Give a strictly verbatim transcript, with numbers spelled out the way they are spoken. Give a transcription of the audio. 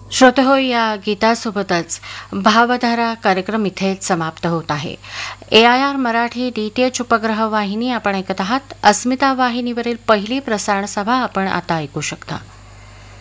श्रोते हो, या गीतासोबतच भावधारा कार्यक्रम इथेच समाप्त होत आहे. ए आय आर मराठी डीटीएच उपग्रह वाहिनी आपण ऐकत आहात. अस्मिता वाहिनीवरील पहिली प्रसारण सभा आपण आता ऐकू शकता.